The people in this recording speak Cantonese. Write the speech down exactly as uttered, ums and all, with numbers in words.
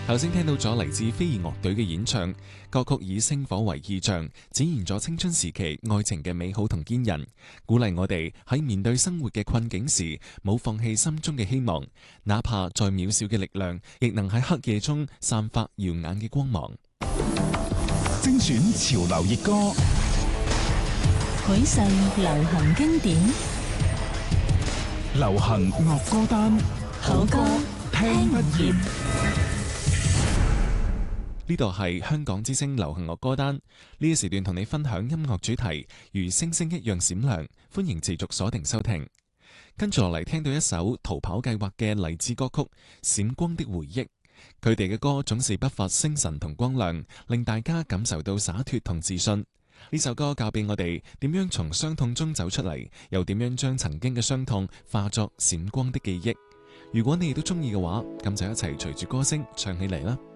頭先聽到咗嚟自飛兒樂隊嘅演唱，歌曲以星火為意象，展現咗青春時期愛情嘅美好同堅韌，鼓勵我哋喺面對生活嘅困境時，冇放棄心中嘅希望，哪怕再渺小嘅力量，亦能喺黑夜中散發耀眼嘅光芒。 精選潮流熱歌， 許世流行經典， 流行樂歌單， 好歌聽不厭。 呢度係香港之聲流行樂歌單，呢個時段同你分享音樂主題如星星一樣閃亮，歡迎持續鎖定收聽。跟住落嚟聽到一首逃跑計劃嘅勵志歌曲《閃光的回憶》，佢哋嘅歌總是不乏星辰同光亮，令大家感受到灑脫同自信。呢首歌教俾我哋點樣從傷痛中走出嚟，又點樣將曾經嘅傷痛化作閃光的記憶。如果你哋都中意嘅話，咁就一齊隨住歌聲唱起嚟啦！